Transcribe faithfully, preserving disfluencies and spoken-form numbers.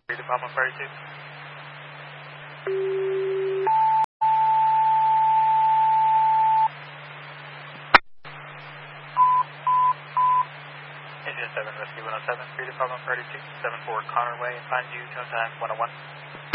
Three Department thirty-two. Engine seven, Rescue one oh seven, Three Department thirty-two, seven four Connor Way, find you, no time, one oh one.